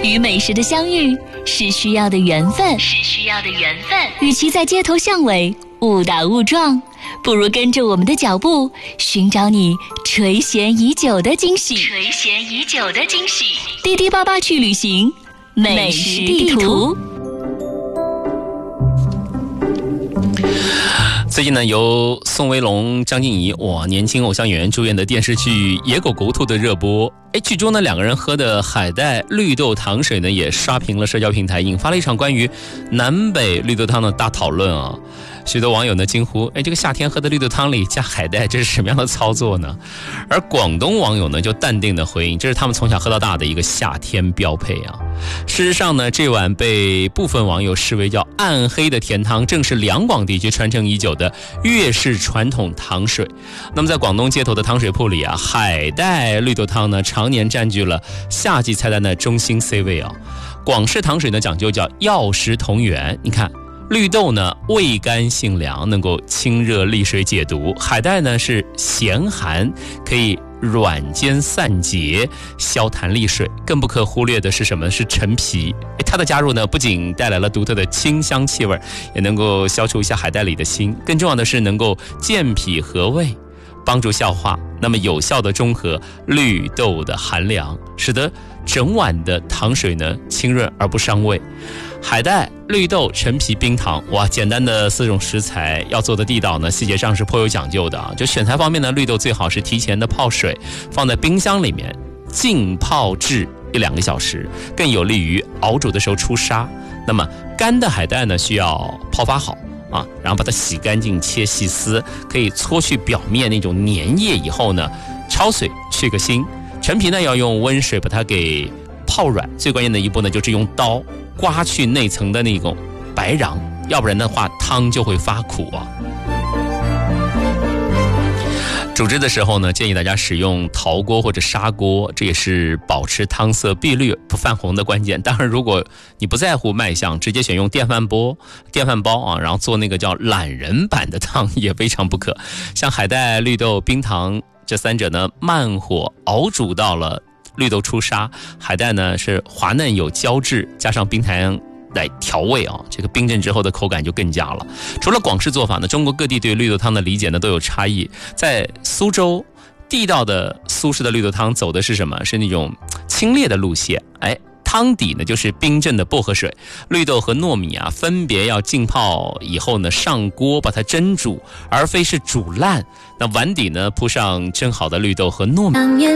与美食的相遇是需要的缘分，与其在街头巷尾误打误撞，不如跟着我们的脚步，寻找你垂涎已久的惊喜。滴滴88去旅行，美食地图。 最近呢，由宋威龙、张婧仪年轻偶像演员主演的电视剧《野狗狗兔》的热播。剧中呢，两个人喝的海带绿豆糖水呢，也刷屏了社交平台，引发了一场关于南北绿豆汤的大讨论啊。许多网友呢惊呼：这个夏天喝的绿豆汤里加海带，这是什么样的操作呢？而广东网友呢就淡定的回应，这是他们从小喝到大的一个夏天标配啊。事实上呢，这碗被部分网友视为叫暗黑的甜汤，正是两广地区传承已久的粤式传统糖水。那么在广东街头的汤水铺里啊，海带绿豆汤呢常年占据了夏季菜单的中心 C 位啊。广式糖水呢讲究叫药食同源，你看绿豆呢味甘性凉，能够清热利水解毒；海带呢是咸寒，可以软坚散结、消痰利水。更不可忽略的是什么？是陈皮。它的加入呢，不仅带来了独特的清香气味，也能够消除一下海带里的腥。更重要的是，能够健脾和胃，帮助消化，那么有效的中和绿豆的寒凉，使得整碗的糖水呢清润而不伤胃。海带、绿豆、陈皮、冰糖，简单的4种食材要做的地道呢，细节上是颇有讲究的啊。就选材方面呢，绿豆最好是提前的泡水，放在冰箱里面浸泡至1-2个小时，更有利于熬煮的时候出沙。那么干的海带呢，需要泡发好啊，然后把它洗干净，切细丝，可以搓去表面那种粘液以后呢，焯水去个腥。陈皮呢，要用温水把它给泡软，最关键的一步呢，就是用刀刮去内层的那种白瓤，要不然的话汤就会发苦啊。煮汁的时候呢，建议大家使用陶锅或者砂锅，这也是保持汤色碧绿不泛红的关键。当然，如果你不在乎卖相，直接选用电饭煲啊，然后做那个叫懒人版的汤也非常不可。像海带、绿豆、冰糖这3者呢，慢火熬煮到了绿豆出沙，海带呢是滑嫩有胶质，加上冰糖来调味啊，这个冰镇之后的口感就更佳了。除了广式做法呢，中国各地对绿豆汤的理解呢都有差异。在苏州，地道的苏式的绿豆汤走的是什么？是那种清冽的路线。汤底呢就是冰镇的薄荷水，绿豆和糯米啊分别要浸泡以后呢上锅把它蒸煮，而非是煮烂。那碗底呢铺上蒸好的绿豆和糯米。